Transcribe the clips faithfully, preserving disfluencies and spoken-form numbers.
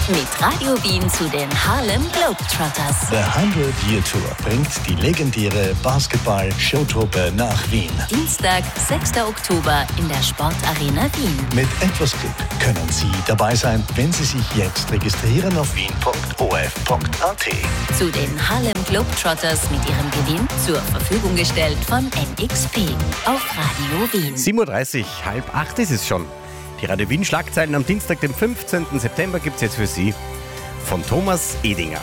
Mit Radio Wien zu den Harlem Globetrotters. The hundred-Year-Tour bringt die legendäre Basketball-Showtruppe nach Wien. Dienstag, sechster Oktober in der Sportarena Wien. Mit etwas Glück können Sie dabei sein, wenn Sie sich jetzt registrieren auf wien punkt o f punkt a t. Zu den Harlem Globetrotters mit ihrem Gewinn zur Verfügung gestellt von N X P auf Radio Wien. sieben Uhr dreißig, halb acht ist es schon. Die Radio Wien Schlagzeilen am Dienstag, dem fünfzehnten September, gibt es jetzt für Sie von Thomas Edinger.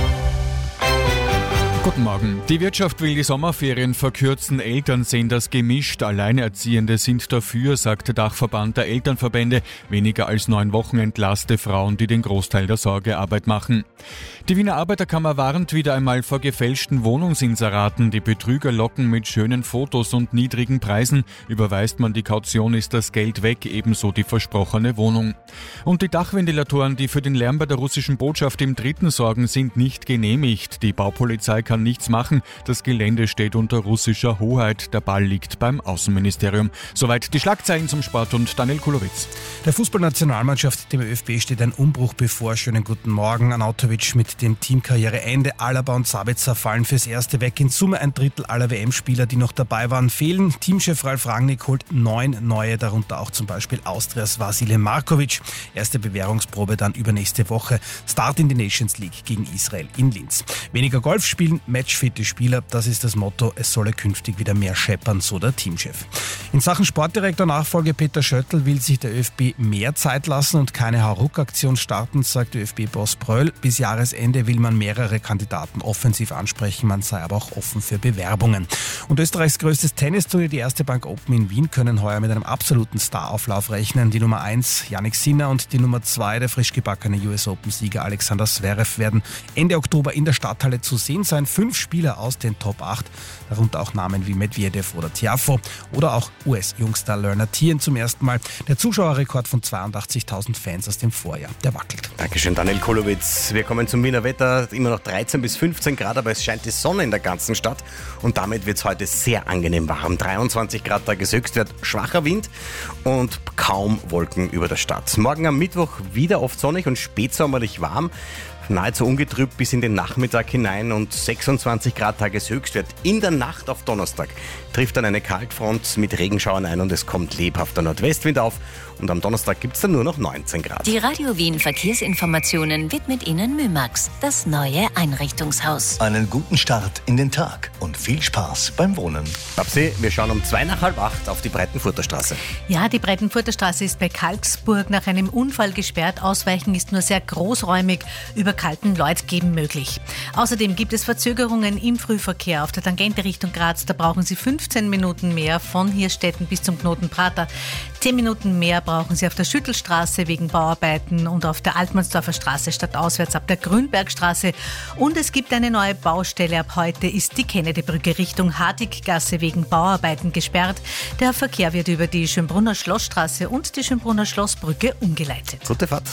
Guten Morgen. Die Wirtschaft will die Sommerferien verkürzen. Eltern sehen das gemischt. Alleinerziehende sind dafür, sagt der Dachverband der Elternverbände. Weniger als neun Wochen entlasste Frauen, die den Großteil der Sorgearbeit machen. Die Wiener Arbeiterkammer warnt wieder einmal vor gefälschten Wohnungsinseraten. Die Betrüger locken mit schönen Fotos und niedrigen Preisen. Überweist man die Kaution, ist das Geld weg, ebenso die versprochene Wohnung. Und die Dachventilatoren, die für den Lärm bei der russischen Botschaft im Dritten sorgen, sind nicht genehmigt. Die Baupolizei kann nichts machen. Das Gelände steht unter russischer Hoheit. Der Ball liegt beim Außenministerium. Soweit die Schlagzeilen zum Sport und Daniel Kulowitz. Der Fußballnationalmannschaft, dem ÖFB, steht ein Umbruch bevor. Schönen guten Morgen. Arnautovic mit dem Teamkarriereende. Alaba und Sabitzer fallen fürs Erste weg. In Summe ein Drittel aller W M-Spieler, die noch dabei waren, fehlen. Teamchef Ralf Rangnick holt neun neue, darunter auch zum Beispiel Austrias Vasile Markovic. Erste Bewährungsprobe dann übernächste Woche. Start in die Nations League gegen Israel in Linz. Weniger Golf spielen, matchfitte Spieler, das ist das Motto. Es solle künftig wieder mehr scheppern, so der Teamchef. In Sachen Sportdirektor Nachfolge Peter Schöttl will sich der ÖFB mehr Zeit lassen und keine Hauruck-Aktion starten, sagt ÖFB-Boss Bröll. Bis Jahresende will man mehrere Kandidaten offensiv ansprechen, man sei aber auch offen für Bewerbungen. Und Österreichs größtes Tennisturnier, die Erste Bank Open in Wien, können heuer mit einem absoluten Starauflauf rechnen. Die Nummer eins, Jannik Sinner, und die Nummer zwei, der frisch gebackene U S Open-Sieger Alexander Zverev, werden Ende Oktober in der Stadthalle zu sehen sein. Fünf Spieler aus den Top acht, darunter auch Namen wie Medvedev oder Tiafoe oder auch U S-Jungstar Lerner Thielen zum ersten Mal. Der Zuschauerrekord von zweiundachtzigtausend Fans aus dem Vorjahr, der wackelt. Dankeschön, Daniel Kulowitz. Wir kommen zum Wiener Wetter. Immer noch dreizehn bis fünfzehn Grad, aber es scheint die Sonne in der ganzen Stadt und damit wird es heute sehr angenehm warm. dreiundzwanzig Grad Tageshöchstwert, schwacher Wind und kaum Wolken über der Stadt. Morgen am Mittwoch wieder oft sonnig und spätsommerlich warm. Nahezu ungetrübt bis in den Nachmittag hinein und sechsundzwanzig Grad Tageshöchstwert. In der Nacht auf Donnerstag trifft dann eine Kaltfront mit Regenschauern ein und es kommt lebhafter Nordwestwind auf. Und am Donnerstag gibt es dann nur noch neunzehn Grad. Die Radio Wien Verkehrsinformationen widmet Ihnen Mymax, das neue Einrichtungshaus. Einen guten Start in den Tag und viel Spaß beim Wohnen. Babsi, wir schauen um zwei nach halb acht auf die Breitenfurter Straße. Ja, die Breitenfurter Straße ist bei Kalksburg nach einem Unfall gesperrt. Ausweichen ist nur sehr großräumig über Kaltenleutgeben möglich. Außerdem gibt es Verzögerungen im Frühverkehr auf der Tangente Richtung Graz. Da brauchen Sie fünfzehn Minuten mehr von Hirstetten bis zum Knoten Prater. zehn Minuten mehr brauchen Sie auf der Schüttelstraße wegen Bauarbeiten und auf der Altmannsdorfer Straße stadtauswärts ab der Grünbergstraße. Und es gibt eine neue Baustelle. Ab heute ist die Kennedybrücke Richtung Hartiggasse wegen Bauarbeiten gesperrt. Der Verkehr wird über die Schönbrunner Schlossstraße und die Schönbrunner Schlossbrücke umgeleitet. Gute Fahrt.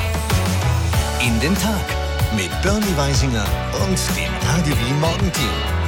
In den Tag mit Bernie Weisinger und dem Radio Wien Morgenteam.